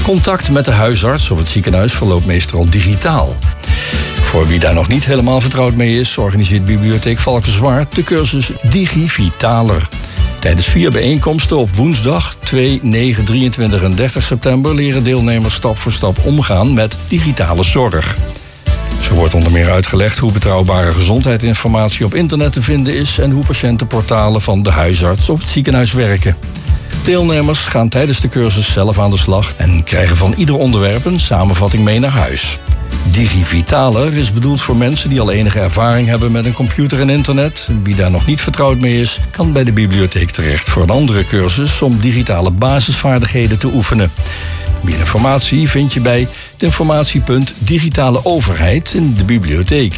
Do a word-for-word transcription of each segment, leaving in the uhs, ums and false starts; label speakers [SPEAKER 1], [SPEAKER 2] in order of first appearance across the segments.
[SPEAKER 1] Contact met de huisarts of het ziekenhuis verloopt meestal digitaal. Voor wie daar nog niet helemaal vertrouwd mee is, organiseert Bibliotheek Valkenswaard de cursus DigiVitaler. Tijdens vier bijeenkomsten op woensdag twee, negen, drieëntwintig en dertig september leren deelnemers stap voor stap omgaan met digitale zorg. Zo wordt onder meer uitgelegd hoe betrouwbare gezondheidsinformatie op internet te vinden is en hoe patiëntenportalen van de huisarts of het ziekenhuis werken. Deelnemers gaan tijdens de cursus zelf aan de slag en krijgen van ieder onderwerp een samenvatting mee naar huis. DigiVitaler is bedoeld voor mensen die al enige ervaring hebben met een computer en internet. Wie daar nog niet vertrouwd mee is, kan bij de bibliotheek terecht voor een andere cursus om digitale basisvaardigheden te oefenen. Meer informatie vind je bij het informatiepunt Digitale Overheid in de bibliotheek.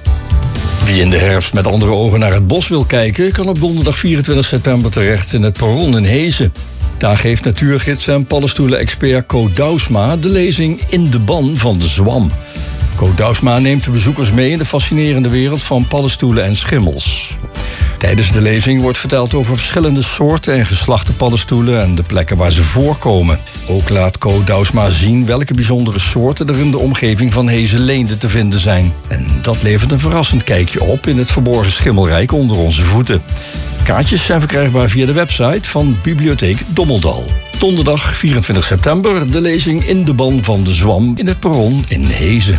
[SPEAKER 1] Wie in de herfst met andere ogen naar het bos wil kijken, kan op donderdag vierentwintig september terecht in het Perron in Hezen. Daar geeft natuurgids en paddenstoelen-expert Co Douwsma de lezing In de ban van de zwam. Co Douwsma neemt de bezoekers mee in de fascinerende wereld van paddenstoelen en schimmels. Tijdens de lezing wordt verteld over verschillende soorten en geslachten paddenstoelen en de plekken waar ze voorkomen. Ook laat Co Douwsma zien welke bijzondere soorten er in de omgeving van Hezen-Leende te vinden zijn. En dat levert een verrassend kijkje op in het verborgen schimmelrijk onder onze voeten. Kaartjes zijn verkrijgbaar via de website van Bibliotheek Dommeldal. Donderdag vierentwintig september de lezing In de ban van de zwam in het Perron in Hezen.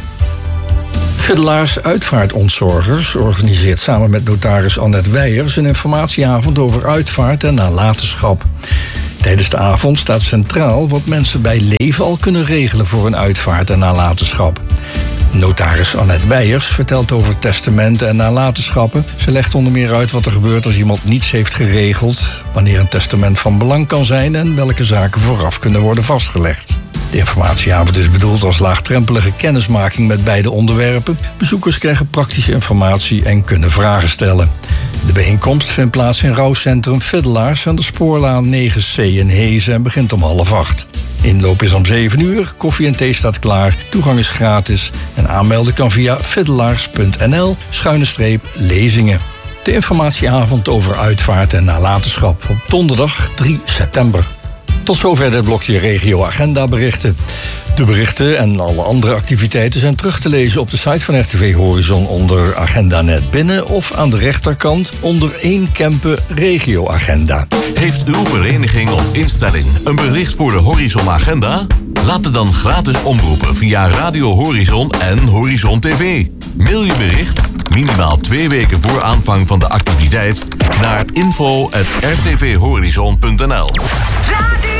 [SPEAKER 1] Fiddelaars Uitvaartontzorgers organiseert samen met notaris Annette Weijers een informatieavond over uitvaart en nalatenschap. Tijdens de avond staat centraal wat mensen bij leven al kunnen regelen voor een uitvaart en nalatenschap. Notaris Annette Weijers vertelt over testamenten en nalatenschappen. Ze legt onder meer uit wat er gebeurt als iemand niets heeft geregeld, wanneer een testament van belang kan zijn en welke zaken vooraf kunnen worden vastgelegd. De informatieavond is bedoeld als laagdrempelige kennismaking met beide onderwerpen. Bezoekers krijgen praktische informatie en kunnen vragen stellen. De bijeenkomst vindt plaats in rouwcentrum Fiddelaars aan de Spoorlaan negen C in Hezen en begint om half acht. Inloop is om zeven uur, koffie en thee staat klaar, toegang is gratis en aanmelden kan via fiddelaars.nl schuine streep lezingen. De informatieavond over uitvaart en nalatenschap op donderdag drie september. Tot zover dit blokje Regio Agenda berichten. De berichten en alle andere activiteiten zijn terug te lezen op de site van R T V Horizon onder Agenda Net Binnen of aan de rechterkant onder één Kempen Regio Agenda.
[SPEAKER 2] Heeft uw vereniging of instelling een bericht voor de Horizon Agenda? Laat het dan gratis omroepen via Radio Horizon en Horizon T V. Mail je bericht minimaal twee weken voor aanvang van de activiteit naar info at r t v horizon punt n l.
[SPEAKER 3] Radio